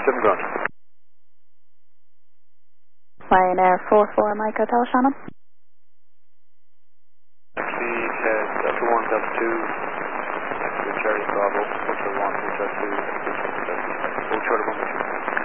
7 ground. Ryanair 44 Mike Hotel Shannon. Taxi Delta 1, Delta 2, Charlie Bravo, Hotel 1, Hotel 2, Hotel 1.